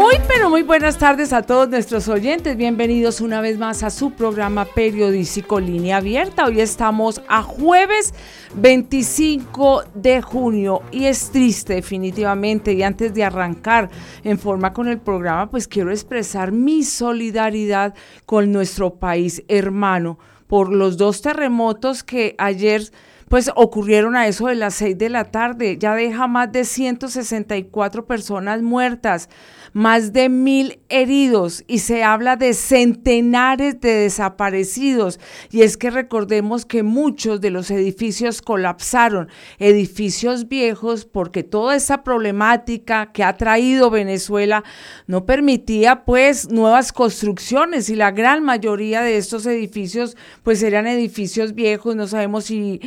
Pero muy buenas tardes a todos nuestros oyentes. Bienvenidos una vez más a su programa periodístico Línea Abierta. Hoy estamos a jueves 25 de junio y es triste definitivamente. Y antes de arrancar en forma con el programa, pues quiero expresar mi solidaridad con nuestro país hermano por los dos terremotos que ayer pues ocurrieron a eso de las 6 de la tarde. Ya deja más de 164 personas muertas, más de 1,000 heridos y se habla de centenares de desaparecidos. Y es que recordemos que muchos de los edificios colapsaron, edificios viejos, porque toda esa problemática que ha traído Venezuela no permitía pues nuevas construcciones y la gran mayoría de estos edificios pues eran edificios viejos. No sabemos si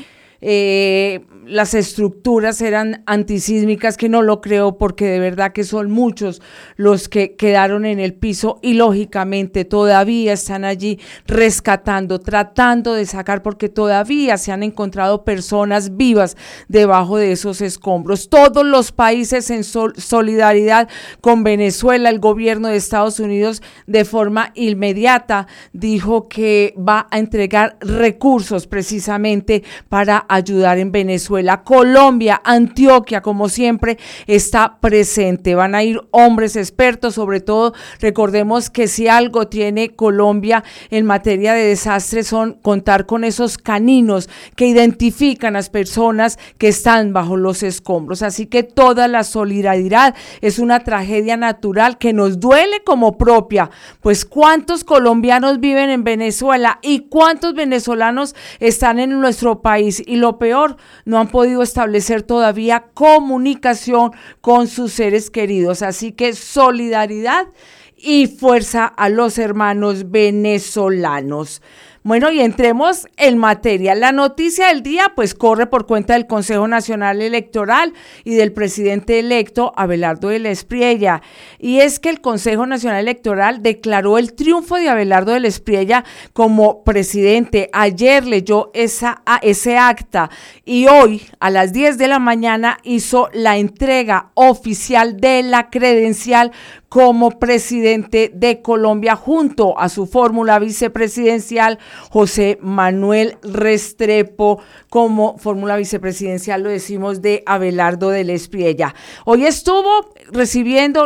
las estructuras eran antisísmicas, que no lo creo porque de verdad que son muchos los que quedaron en el piso y lógicamente todavía están allí rescatando, tratando de sacar, porque todavía se han encontrado personas vivas debajo de esos escombros. Todos los países en solidaridad con Venezuela. El gobierno de Estados Unidos de forma inmediata dijo que va a entregar recursos precisamente para ayudar en Venezuela. Colombia, Antioquia, como siempre, está presente. Van a ir hombres expertos, sobre todo, recordemos que si algo tiene Colombia en materia de desastres son contar con esos caninos que identifican a las personas que están bajo los escombros. Así que toda la solidaridad. Es una tragedia natural que nos duele como propia, pues cuántos colombianos viven en Venezuela y cuántos venezolanos están en nuestro país, y lo peor, no han podido establecer todavía comunicación con sus seres queridos. Así que solidaridad y fuerza a los hermanos venezolanos. Bueno, y entremos en materia. La noticia del día pues corre por cuenta del Consejo Nacional Electoral y del presidente electo Abelardo del Espriella, y es que el Consejo Nacional Electoral declaró el triunfo de Abelardo del Espriella como presidente. Ayer leyó ese acta y hoy a las 10 de la mañana hizo la entrega oficial de la credencial como presidente de Colombia junto a su fórmula vicepresidencial José Manuel Restrepo, como fórmula vicepresidencial, lo decimos, de Abelardo del Espriella. Hoy estuvo recibiendo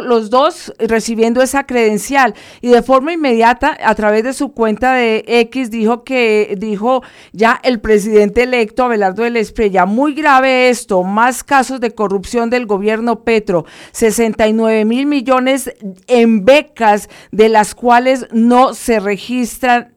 esa credencial y de forma inmediata a través de su cuenta de X dijo ya el presidente electo Abelardo del Espriella: muy grave esto, más casos de corrupción del gobierno Petro, 69,000 millones en becas, de las cuales no se registran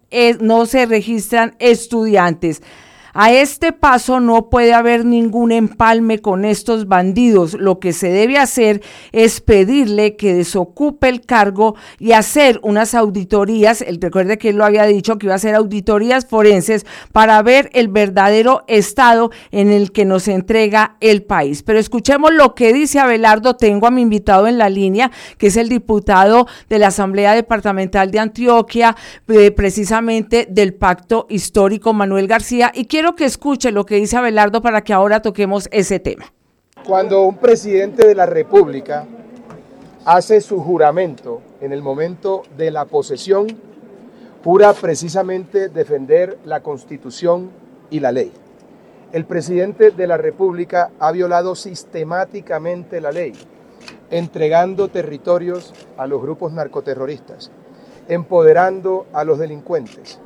estudiantes. A este paso no puede haber ningún empalme con estos bandidos. Lo que se debe hacer es pedirle que desocupe el cargo y hacer unas auditorías. Recuerde que él lo había dicho, que iba a hacer auditorías forenses para ver el verdadero estado en el que nos entrega el país. Pero escuchemos lo que dice Abelardo. Tengo a mi invitado en la línea, que es el diputado de la Asamblea Departamental de Antioquia, precisamente del Pacto Histórico, Manuel García, y quiero que escuche lo que dice Abelardo para que ahora toquemos ese tema. Cuando un presidente de la República hace su juramento en el momento de la posesión, jura precisamente defender la Constitución y la ley. El presidente de la República ha violado sistemáticamente la ley, entregando territorios a los grupos narcoterroristas, empoderando a los delincuentes,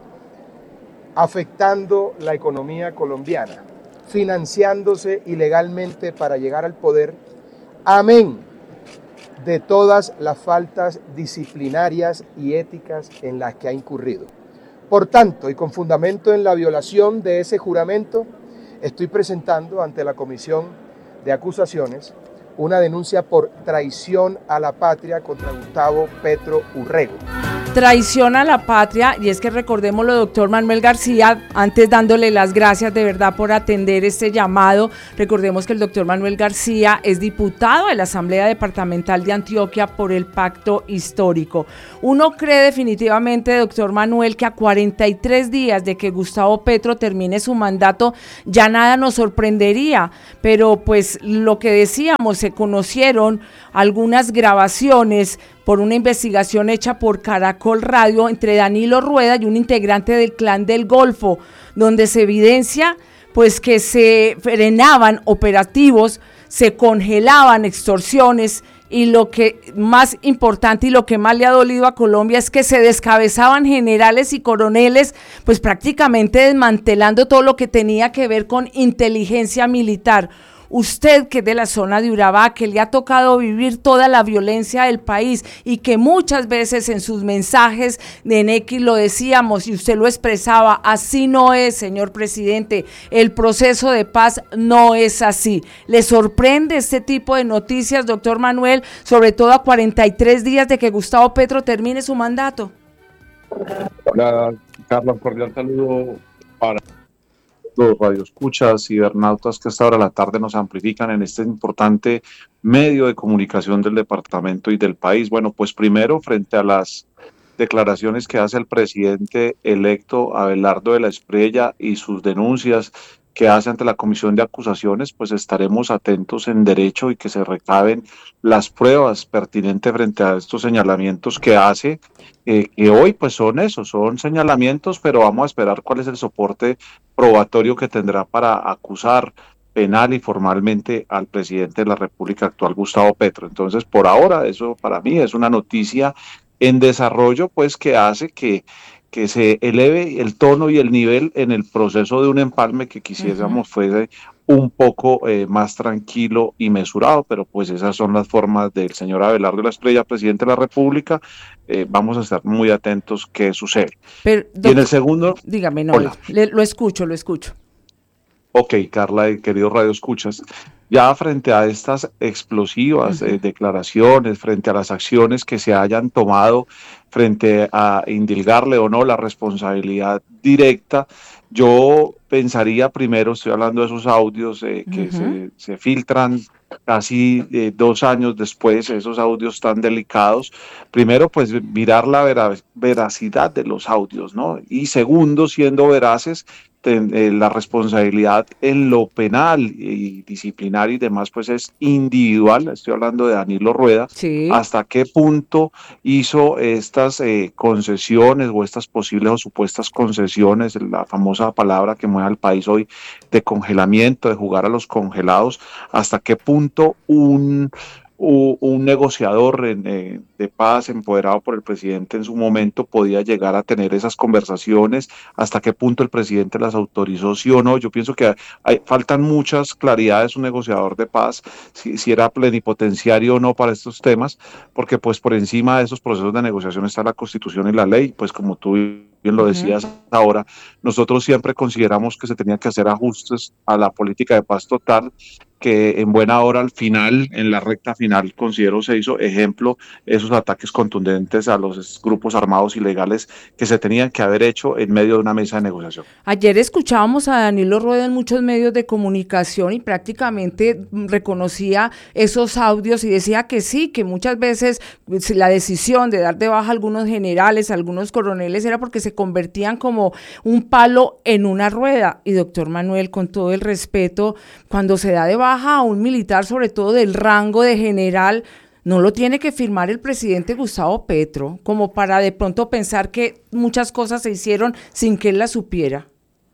afectando la economía colombiana, financiándose ilegalmente para llegar al poder, amén de todas las faltas disciplinarias y éticas en las que ha incurrido. Por tanto, y con fundamento en la violación de ese juramento, estoy presentando ante la Comisión de Acusaciones una denuncia por traición a la patria contra Gustavo Petro Urrego. Traición a la patria, y es que recordémoslo, doctor Manuel García, antes dándole las gracias de verdad por atender este llamado. Recordemos que el doctor Manuel García es diputado de la Asamblea Departamental de Antioquia por el Pacto Histórico. Uno cree definitivamente, doctor Manuel, que a 43 días de que Gustavo Petro termine su mandato ya nada nos sorprendería, pero pues lo que decíamos, se conocieron algunas grabaciones por una investigación hecha por Caracol Radio entre Danilo Rueda y un integrante del Clan del Golfo, donde se evidencia pues que se frenaban operativos, se congelaban extorsiones, y lo que más importante y lo que más le ha dolido a Colombia es que se descabezaban generales y coroneles, pues prácticamente desmantelando todo lo que tenía que ver con inteligencia militar. Usted, que es de la zona de Urabá, que le ha tocado vivir toda la violencia del país y que muchas veces en sus mensajes de X lo decíamos y usted lo expresaba, así no es, señor presidente, el proceso de paz no es así. ¿Le sorprende este tipo de noticias, doctor Manuel, sobre todo a 43 días de que Gustavo Petro termine su mandato? Hola, Carla, un cordial saludo para los radioescuchas, cibernautas que a esta hora de la tarde nos amplifican en este importante medio de comunicación del departamento y del país. Bueno, pues primero, frente a las declaraciones que hace el presidente electo Abelardo de la Espriella y sus denuncias que hace ante la Comisión de Acusaciones, pues estaremos atentos en derecho y que se recaben las pruebas pertinentes frente a estos señalamientos que hace, que hoy pues son esos, son señalamientos, pero vamos a esperar cuál es el soporte probatorio que tendrá para acusar penal y formalmente al presidente de la República actual, Gustavo Petro. Entonces, por ahora, eso para mí es una noticia en desarrollo, pues que hace que se eleve el tono y el nivel en el proceso de un empalme que quisiéramos fuese un poco más tranquilo y mesurado, pero pues esas son las formas del señor Abelardo de la Espriella, presidente de la República. Vamos a estar muy atentos qué sucede. Pero, y en el segundo... Dígame, no, lo escucho. Ok, Carla, querido Radio Escuchas, ya frente a estas explosivas declaraciones, frente a las acciones que se hayan tomado, frente a indilgarle o no la responsabilidad directa, yo pensaría primero, estoy hablando de esos audios que se filtran casi 2 años después, esos audios tan delicados, primero pues mirar la veracidad de los audios, ¿no? Y segundo, siendo veraces, la responsabilidad en lo penal y disciplinario y demás pues es individual. Estoy hablando de Danilo Rueda, sí. Hasta qué punto hizo estas concesiones o estas posibles o supuestas concesiones, la famosa palabra que mueve al país hoy, de congelamiento, de jugar a los congelados, hasta qué punto un negociador de paz empoderado por el presidente en su momento podía llegar a tener esas conversaciones, hasta qué punto el presidente las autorizó, sí o no. Yo pienso que faltan muchas claridades un negociador de paz, si era plenipotenciario o no para estos temas, porque pues por encima de esos procesos de negociación está la Constitución y la ley, pues como tú bien lo decías ahora, nosotros siempre consideramos que se tenían que hacer ajustes a la política de paz total, que en buena hora al final, en la recta final, considero se hizo ejemplo esos ataques contundentes a los grupos armados ilegales que se tenían que haber hecho en medio de una mesa de negociación. Ayer escuchábamos a Danilo Rueda en muchos medios de comunicación y prácticamente reconocía esos audios y decía que sí, que muchas veces la decisión de dar de baja a algunos generales, a algunos coroneles, era porque se convertían como un palo en una rueda. Y doctor Manuel, con todo el respeto, cuando se da de baja a un militar, sobre todo del rango de general, no lo tiene que firmar el presidente Gustavo Petro, como para de pronto pensar que muchas cosas se hicieron sin que él las supiera.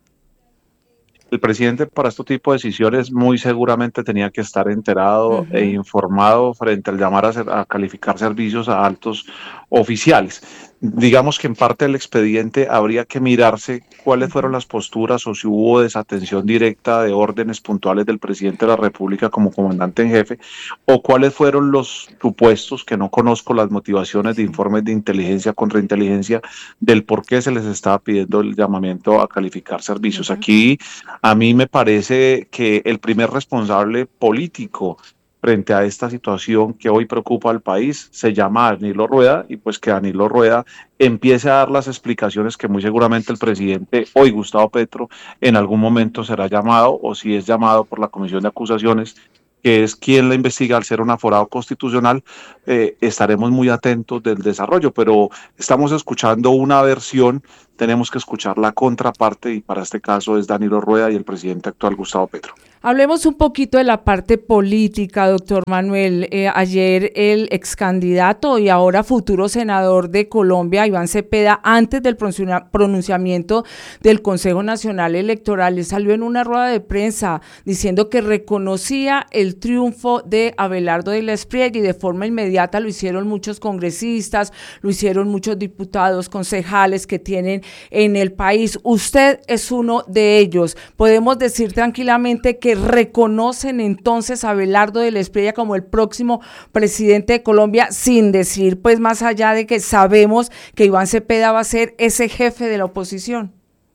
El presidente para este tipo de decisiones muy seguramente tenía que estar enterado e informado frente al llamar a calificar servicios a altos oficiales. Digamos que en parte del expediente habría que mirarse cuáles fueron las posturas o si hubo desatención directa de órdenes puntuales del presidente de la República como comandante en jefe, o cuáles fueron los supuestos, que no conozco las motivaciones de informes de inteligencia, contrainteligencia, del por qué se les estaba pidiendo el llamamiento a calificar servicios. Aquí a mí me parece que el primer responsable político frente a esta situación que hoy preocupa al país se llama Danilo Rueda, y pues que Danilo Rueda empiece a dar las explicaciones que muy seguramente el presidente, hoy Gustavo Petro, en algún momento será llamado, o si es llamado por la Comisión de Acusaciones, que es quien la investiga al ser un aforado constitucional. Estaremos muy atentos del desarrollo, pero estamos escuchando una versión tenemos que escuchar la contraparte y para este caso es Danilo Rueda y el presidente actual Gustavo Petro. Hablemos un poquito de la parte política, doctor Manuel. Ayer el ex candidato y ahora futuro senador de Colombia, Iván Cepeda, antes del pronunciamiento del Consejo Nacional Electoral, le salió en una rueda de prensa diciendo que reconocía el triunfo de Abelardo de la Espriella y de forma inmediata lo hicieron muchos congresistas, lo hicieron muchos diputados, concejales que tienen en el país. Usted es uno de ellos. Podemos decir tranquilamente que reconocen entonces a Abelardo de la Espriella como el próximo presidente de Colombia, sin decir pues más allá de que sabemos que Iván Cepeda va a ser ese jefe de la oposición.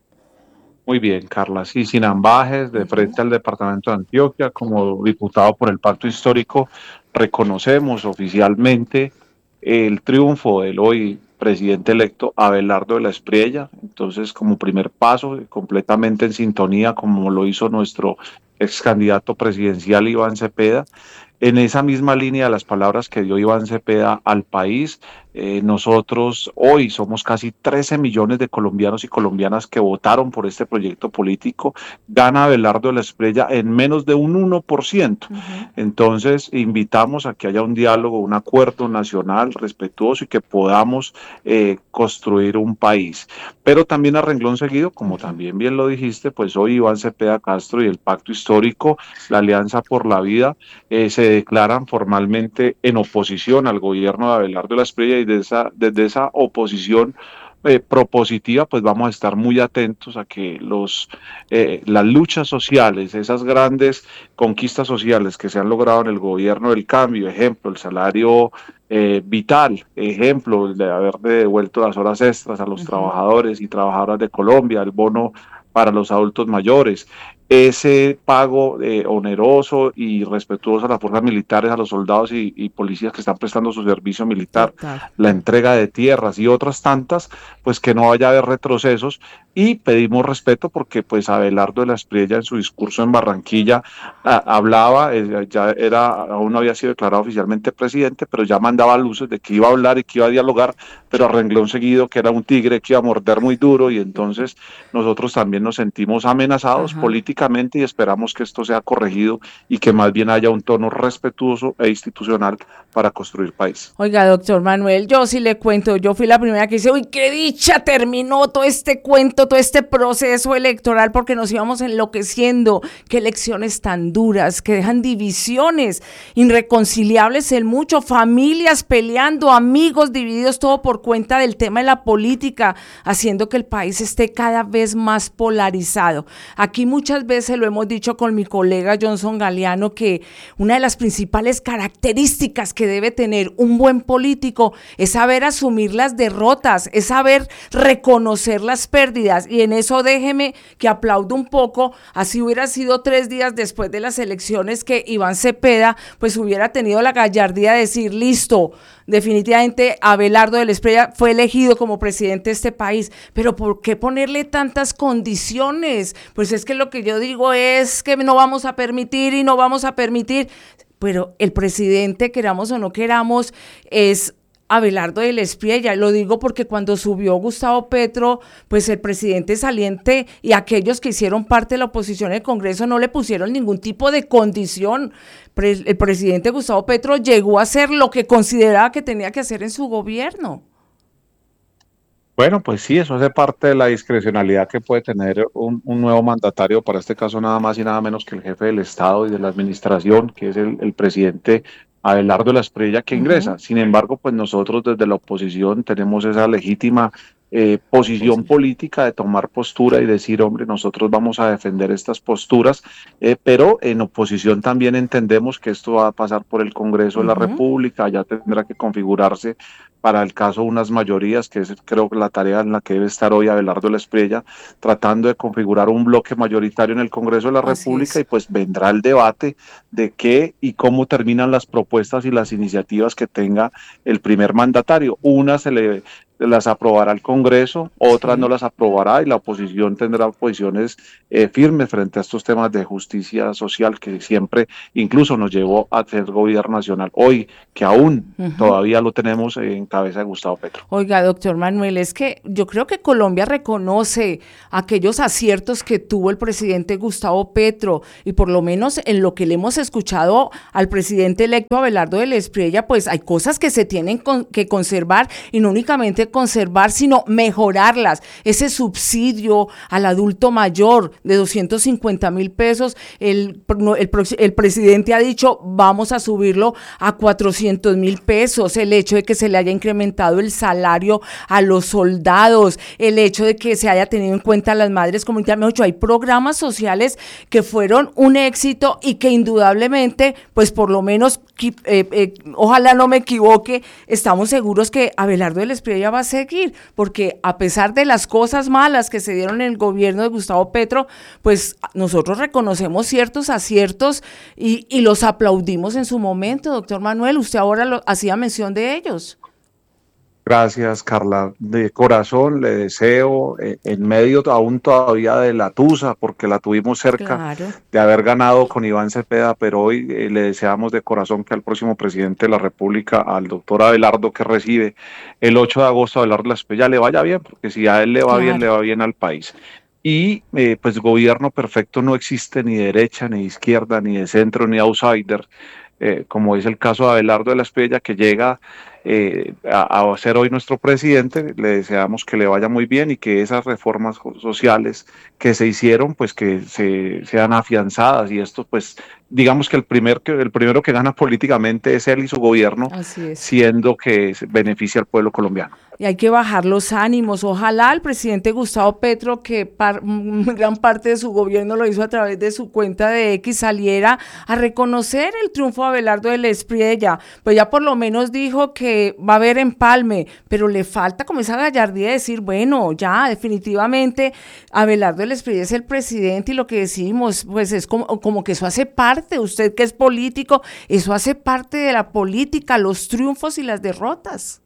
Muy bien, Carla, sí, sin ambajes, de frente al departamento de Antioquia, como diputado por el Pacto Histórico, reconocemos oficialmente el triunfo del hoy presidente electo Abelardo de la Espriella. Entonces, como primer paso, completamente en sintonía, como lo hizo nuestro ex candidato presidencial Iván Cepeda, en esa misma línea de las palabras que dio Iván Cepeda al país, nosotros hoy somos casi 13 millones de colombianos y colombianas que votaron por este proyecto político. Gana Abelardo de la Espriella en menos de un 1%. Entonces, invitamos a que haya un diálogo, un acuerdo nacional respetuoso y que podamos construir un país. Pero también a renglón seguido, como también bien lo dijiste, pues hoy Iván Cepeda Castro y el Pacto Histórico, la Alianza por la Vida, se declaran formalmente en oposición al gobierno de Abelardo de la Espriella y desde esa oposición propositiva, pues vamos a estar muy atentos a que las luchas sociales, esas grandes conquistas sociales que se han logrado en el gobierno del cambio, ejemplo, el salario vital, ejemplo, el de haber devuelto las horas extras a los trabajadores y trabajadoras de Colombia, el bono para los adultos mayores, ese pago oneroso y respetuoso a las fuerzas militares, a los soldados y policías que están prestando su servicio militar, la entrega de tierras y otras tantas, pues que no vaya a haber retrocesos, y pedimos respeto porque pues Abelardo de la Espriella en su discurso en Barranquilla hablaba, aún no había sido declarado oficialmente presidente, pero ya mandaba luces de que iba a hablar y que iba a dialogar, pero a renglón seguido que era un tigre que iba a morder muy duro, y entonces nosotros también nos sentimos amenazados políticamente y esperamos que esto sea corregido y que más bien haya un tono respetuoso e institucional para construir país. Oiga, doctor Manuel, yo sí le cuento, yo fui la primera que dice, uy, qué dicha, terminó todo este cuento, todo este proceso electoral, porque nos íbamos enloqueciendo, qué elecciones tan duras, que dejan divisiones irreconciliables en mucho, familias peleando, amigos divididos, todo por cuenta del tema de la política, haciendo que el país esté cada vez más polarizado. Aquí muchas veces lo hemos dicho con mi colega Johnson Galeano, que una de las principales características que debe tener un buen político es saber asumir las derrotas, es saber reconocer las pérdidas, y en eso déjeme que aplaudo un poco, así hubiera sido 3 días después de las elecciones que Iván Cepeda pues hubiera tenido la gallardía de decir, listo, definitivamente Abelardo de la Espriella fue elegido como presidente de este país, pero ¿por qué ponerle tantas condiciones? Pues es que lo que yo digo es que no vamos a permitir y no vamos a permitir, pero el presidente, queramos o no queramos, es Abelardo de la Espriella. Lo digo porque cuando subió Gustavo Petro, pues el presidente saliente y aquellos que hicieron parte de la oposición en el Congreso no le pusieron ningún tipo de condición. El presidente Gustavo Petro llegó a hacer lo que consideraba que tenía que hacer en su gobierno. Bueno, pues sí, eso hace parte de la discrecionalidad que puede tener un nuevo mandatario, para este caso nada más y nada menos que el jefe del Estado y de la administración, que es el presidente Abelardo de la Espriella, que ingresa. Sin embargo, pues nosotros desde la oposición tenemos esa legítima posición política de tomar postura y decir, hombre, nosotros vamos a defender estas posturas, pero en oposición también entendemos que esto va a pasar por el Congreso de la República, ya tendrá que configurarse para el caso unas mayorías, que es creo que la tarea en la que debe estar hoy Abelardo de la Espriella, tratando de configurar un bloque mayoritario en el Congreso de la República, y pues vendrá el debate de qué y cómo terminan las propuestas y las iniciativas que tenga el primer mandatario. Unas se le las aprobará el Congreso, otras no las aprobará y la oposición tendrá posiciones firmes frente a estos temas de justicia social que siempre incluso nos llevó a ser gobierno nacional hoy, que aún todavía lo tenemos en cabeza de Gustavo Petro. Oiga, doctor Manuel, es que yo creo que Colombia reconoce aquellos aciertos que tuvo el presidente Gustavo Petro y por lo menos en lo que le hemos escuchado al presidente electo Abelardo del Espriella, pues hay cosas que se tienen que conservar y no únicamente conservar, sino mejorarlas. Ese subsidio al adulto mayor de 250,000 pesos, el presidente ha dicho vamos a subirlo a 400,000 pesos, el hecho de que se le haya incrementado el salario a los soldados, el hecho de que se haya tenido en cuenta a las madres comunitarias, mejor dicho, hay programas sociales que fueron un éxito y que indudablemente, pues por lo menos, ojalá no me equivoque, estamos seguros que Abelardo del Espriella va a seguir, porque a pesar de las cosas malas que se dieron en el gobierno de Gustavo Petro, pues nosotros reconocemos ciertos aciertos y los aplaudimos en su momento, doctor Manuel, usted ahora hacía mención de ellos. Gracias, Carla. De corazón le deseo, en medio aún todavía de la tusa, porque la tuvimos cerca de haber ganado con Iván Cepeda, pero hoy le deseamos de corazón que al próximo presidente de la República, al doctor Abelardo, que recibe el 8 de agosto, Abelardo de la Espriella, le vaya bien, porque si a él le va bien, le va bien al país. Y pues gobierno perfecto no existe, ni de derecha, ni de izquierda, ni de centro, ni de outsider, como es el caso de Abelardo de la Espriella, que llega a ser hoy nuestro presidente. Le deseamos que le vaya muy bien y que esas reformas sociales que se hicieron, pues que sean afianzadas, y esto pues digamos que el primero que gana políticamente es él y su gobierno, siendo que beneficia al pueblo colombiano. Y hay que bajar los ánimos. Ojalá el presidente Gustavo Petro, que gran parte de su gobierno lo hizo a través de su cuenta de X, saliera a reconocer el triunfo de Abelardo del Espriella. Pues ya por lo menos dijo que va a haber empalme, pero le falta como esa gallardía de decir, bueno, ya definitivamente Abelardo del Espriella es el presidente y lo que decimos, pues es como que eso hace parte, usted que es político, eso hace parte de la política, los triunfos y las derrotas.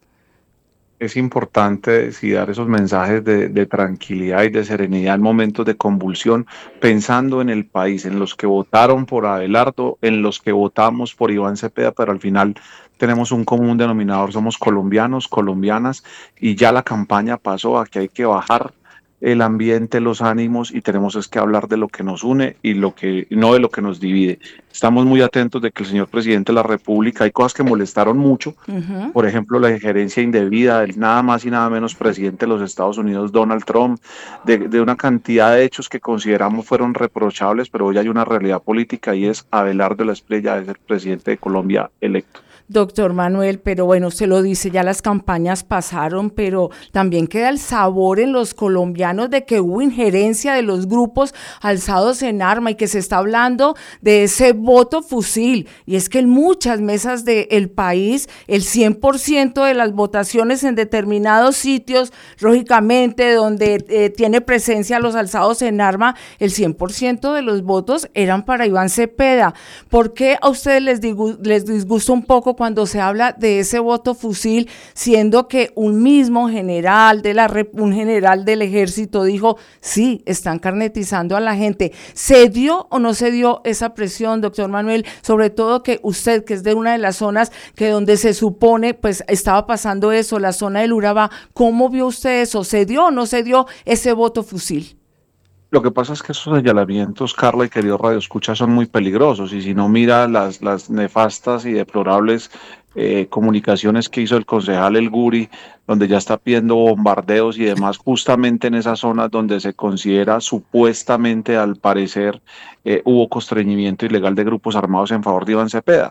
Es importante dar esos mensajes de tranquilidad y de serenidad en momentos de convulsión, pensando en el país, en los que votaron por Abelardo, en los que votamos por Iván Cepeda, pero al final tenemos un común denominador, somos colombianos, colombianas, y ya la campaña pasó a que hay que bajar el ambiente, los ánimos, y tenemos es que hablar de lo que nos une y no de lo que nos divide. Estamos muy atentos de que el señor presidente de la República, hay cosas que molestaron mucho, por ejemplo la injerencia indebida del nada más y nada menos presidente de los Estados Unidos, Donald Trump, de una cantidad de hechos que consideramos fueron reprochables, pero hoy hay una realidad política y es Abelardo de la Espriella, es el presidente de Colombia electo. Doctor Manuel, pero bueno, usted lo dice, ya las campañas pasaron, pero también queda el sabor en los colombianos de que hubo injerencia de los grupos alzados en arma y que se está hablando de ese voto fusil. Y es que en muchas mesas del país, el 100% de las votaciones en determinados sitios, lógicamente donde tiene presencia los alzados en arma, el 100% de los votos eran para Iván Cepeda. ¿Por qué a ustedes les disgusta un poco cuando se habla de ese voto fusil, siendo que un mismo general un general del ejército dijo, sí, están carnetizando a la gente? ¿Se dio o no se dio esa presión, doctor Manuel? Sobre todo que usted, que es de una de las zonas que donde se supone, pues estaba pasando eso, la zona del Urabá, ¿cómo vio usted eso? ¿Se dio o no se dio ese voto fusil? Lo que pasa es que esos señalamientos, Carla y querido Radio Escucha, son muy peligrosos, y si no mira las nefastas y deplorables comunicaciones que hizo el concejal El Guri, donde ya está pidiendo bombardeos y demás, justamente en esas zonas donde se considera supuestamente, al parecer, hubo constreñimiento ilegal de grupos armados en favor de Iván Cepeda.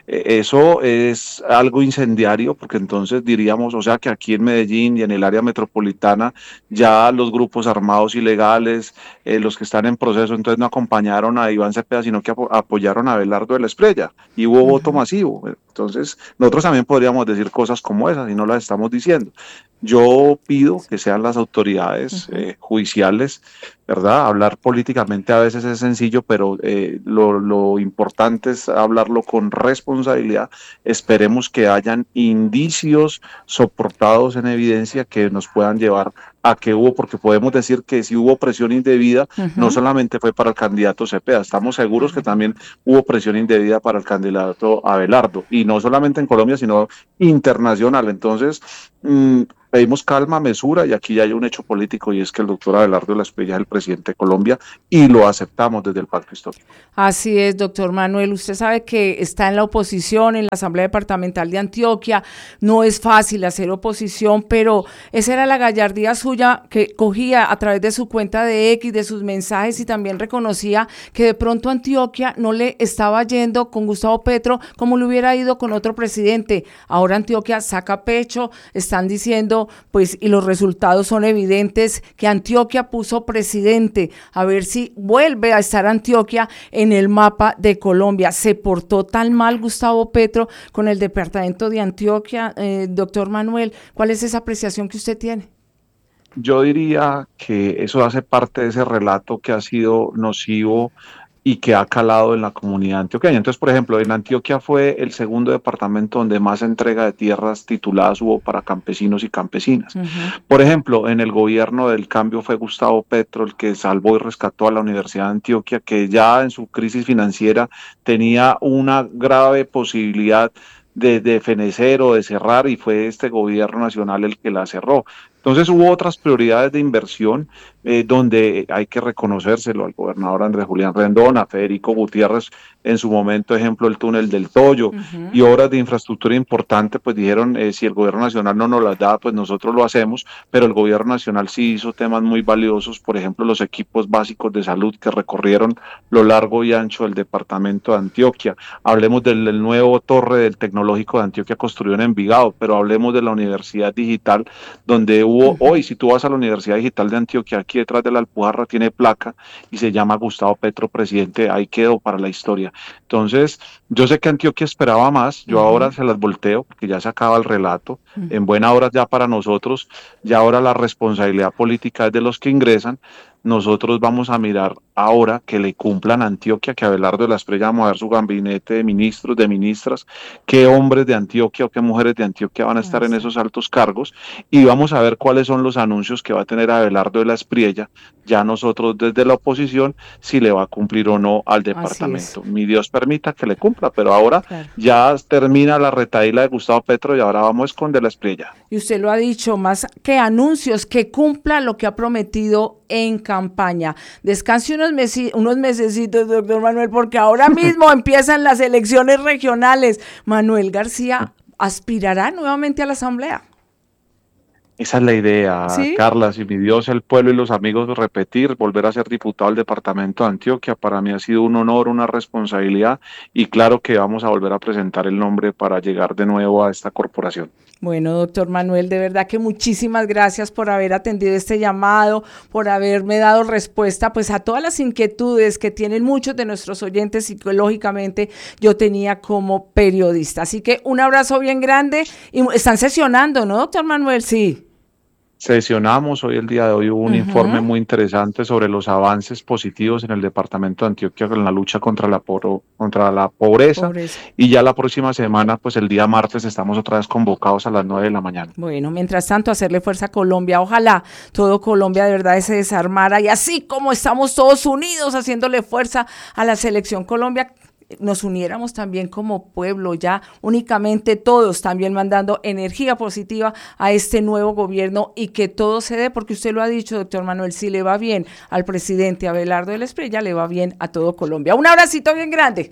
Eso es algo incendiario, porque entonces diríamos, o sea, que aquí en Medellín y en el área metropolitana ya los grupos armados ilegales, los que están en proceso, entonces no acompañaron a Iván Cepeda, sino que apoyaron a Abelardo de la Espriella, y hubo voto masivo. Entonces nosotros también podríamos decir cosas como esas y no las estamos diciendo. Yo pido que sean las autoridades judiciales, ¿verdad? Hablar políticamente a veces es sencillo, pero lo importante es hablarlo con responsabilidad. Esperemos que hayan indicios soportados en evidencia que nos puedan llevar a que hubo, porque podemos decir que si hubo presión indebida, no solamente fue para el candidato Cepeda, estamos seguros que también hubo presión indebida para el candidato Abelardo, y no solamente en Colombia, sino internacional. Entonces, pedimos calma, mesura, y aquí ya hay un hecho político, y es que el doctor Abelardo de la Espriella es el presidente de Colombia, y lo aceptamos desde el Pacto Histórico. Así es, doctor Manuel, usted sabe que está en la oposición, en la Asamblea Departamental de Antioquia, no es fácil hacer oposición, pero esa era la gallardía suya, que cogía a través de su cuenta de X, de sus mensajes, y también reconocía que de pronto Antioquia no le estaba yendo con Gustavo Petro como le hubiera ido con otro presidente. Ahora Antioquia saca pecho, están diciendo, pues, y los resultados son evidentes, que Antioquia puso presidente, a ver si vuelve a estar Antioquia en el mapa de Colombia. ¿Se portó tan mal Gustavo Petro con el departamento de Antioquia, doctor Manuel? ¿Cuál es esa apreciación que usted tiene? Yo diría que eso hace parte de ese relato que ha sido nocivo y que ha calado en la comunidad antioqueña. Entonces, por ejemplo, en Antioquia fue el segundo departamento donde más entrega de tierras tituladas hubo para campesinos y campesinas. Por ejemplo, en el gobierno del cambio fue Gustavo Petro el que salvó y rescató a la Universidad de Antioquia, que ya en su crisis financiera tenía una grave posibilidad de fenecer o de cerrar, y fue este gobierno nacional el que la cerró. Entonces hubo otras prioridades de inversión donde hay que reconocérselo al gobernador Andrés Julián Rendón, a Federico Gutiérrez, en su momento, ejemplo, el túnel del Toyo, y obras de infraestructura importante, pues dijeron, si el gobierno nacional no nos las da, pues nosotros lo hacemos, pero el gobierno nacional sí hizo temas muy valiosos, por ejemplo, los equipos básicos de salud que recorrieron lo largo y ancho del departamento de Antioquia. Hablemos del nuevo torre del Tecnológico de Antioquia construido en Envigado, pero hablemos de la Universidad Digital, donde hoy, si tú vas a la Universidad Digital de Antioquia, aquí detrás de la Alpujarra tiene placa y se llama Gustavo Petro presidente, ahí quedó para la historia. Entonces, yo sé que Antioquia esperaba más, yo ahora se las volteo porque ya se acaba el relato, en buena hora ya para nosotros, ya ahora la responsabilidad política es de los que ingresan. Nosotros vamos a mirar ahora que le cumplan a Antioquia, que Abelardo de la Espriella vamos a ver su gabinete de ministros, de ministras, qué hombres de Antioquia o qué mujeres de Antioquia van a estar en esos altos cargos, y vamos a ver cuáles son los anuncios que va a tener Abelardo de la Espriella, ya nosotros desde la oposición, si le va a cumplir o no al departamento. Mi Dios permita que le cumpla, pero ahora ya termina la retahíla de Gustavo Petro y ahora vamos con de la Espriella. Y usted lo ha dicho, más que anuncios, que cumpla lo que ha prometido en campaña. Descanse unos mesecitos, doctor Manuel, porque ahora mismo empiezan las elecciones regionales. Manuel García aspirará nuevamente a la Asamblea. Esa es la idea, ¿sí? Carla, si mi Dios, el pueblo y los amigos, repetir, volver a ser diputado del departamento de Antioquia, para mí ha sido un honor, una responsabilidad, y claro que vamos a volver a presentar el nombre para llegar de nuevo a esta corporación. Bueno, doctor Manuel, de verdad que muchísimas gracias por haber atendido este llamado, por haberme dado respuesta pues a todas las inquietudes que tienen muchos de nuestros oyentes y que lógicamente yo tenía como periodista. Así que un abrazo bien grande, y están sesionando, ¿no, doctor Manuel? Sí. Sesionamos hoy, el día de hoy, hubo un informe muy interesante sobre los avances positivos en el departamento de Antioquia en la lucha contra la pobreza. Y ya la próxima semana, pues el día martes, estamos otra vez convocados a las 9 de la mañana. Bueno, mientras tanto, hacerle fuerza a Colombia. Ojalá todo Colombia de verdad se desarmara, y así como estamos todos unidos haciéndole fuerza a la selección Colombia, nos uniéramos también como pueblo, ya únicamente todos también mandando energía positiva a este nuevo gobierno, y que todo se dé, porque usted lo ha dicho, doctor Manuel, si le va bien al presidente Abelardo de la Espriella, le va bien a todo Colombia. Un abracito bien grande.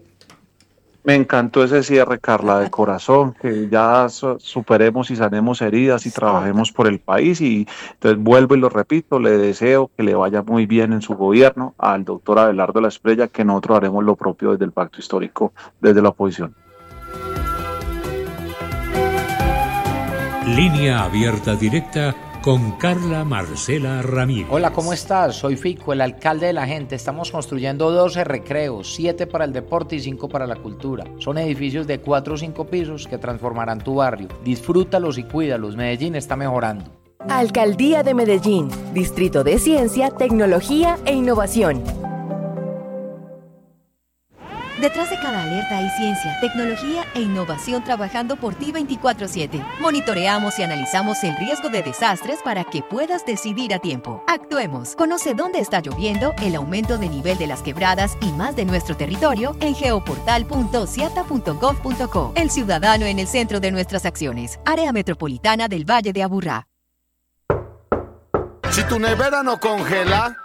Me encantó ese cierre, Carla, de corazón, que ya superemos y sanemos heridas y trabajemos por el país. Y entonces vuelvo y lo repito, le deseo que le vaya muy bien en su gobierno al doctor Abelardo de la Espriella, que nosotros haremos lo propio desde el Pacto Histórico, desde la oposición. Línea abierta directa con Carla Marcela Ramírez. Hola, ¿cómo estás? Soy Fico, el alcalde de la gente. Estamos construyendo 12 recreos, 7 para el deporte y 5 para la cultura. Son edificios de 4 o 5 pisos que transformarán tu barrio. Disfrútalos y cuídalos. Medellín está mejorando. Alcaldía de Medellín, Distrito de Ciencia, Tecnología e Innovación. Detrás de cada alerta hay ciencia, tecnología e innovación trabajando por ti 24/7. Monitoreamos y analizamos el riesgo de desastres para que puedas decidir a tiempo. Actuemos. Conoce dónde está lloviendo, el aumento de nivel de las quebradas y más de nuestro territorio en geoportal.ciata.gov.co. El ciudadano en el centro de nuestras acciones. Área Metropolitana del Valle de Aburrá. Si tu nevera no congela,